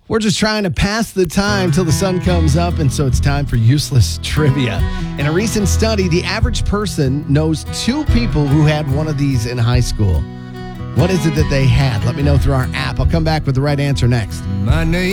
We're just trying to pass the time till the sun comes up, and so it's time for useless trivia. In a recent study, the average person knows 2 people who had one of these in high school. What is it that they had? Let me know through our app. I'll come back with the right answer next. My name